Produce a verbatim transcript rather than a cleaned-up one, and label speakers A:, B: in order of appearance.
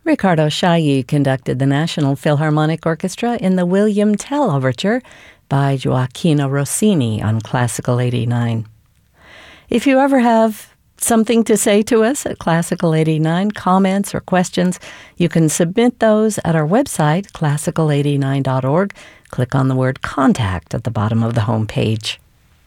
A: Riccardo Chailly conducted the National Philharmonic Orchestra in the William Tell Overture by Gioacchino Rossini on Classical eighty-nine. If you ever have something to say to us at Classical eighty-nine, comments or questions, you can submit those at our website, classical eighty-nine dot org. Click on the word Contact at the bottom of the home page.